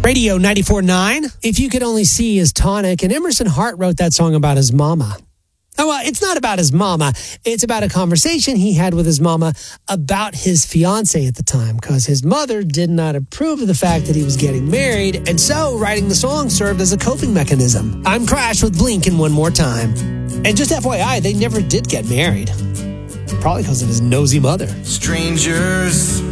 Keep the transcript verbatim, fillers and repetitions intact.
Radio ninety-four point nine. If You Could Only See is Tonic, and Emerson Hart wrote that song about his mama. Oh, well, it's not about his mama. It's about a conversation he had with his mama about his fiance at the time, because his mother did not approve of the fact that he was getting married, and so writing the song served as a coping mechanism. I'm Crash with Blink in One More Time. And just F Y I, they never did get married. Probably because of his nosy mother. Strangers